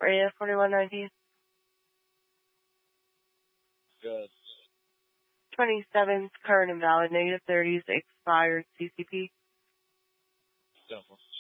Ready at 4119. Good. 27's current invalid, -30's expired CCP. Simple.